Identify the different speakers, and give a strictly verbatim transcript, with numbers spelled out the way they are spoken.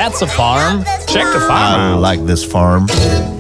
Speaker 1: That's a farm. Check the farm
Speaker 2: I
Speaker 1: out.
Speaker 2: like this farm.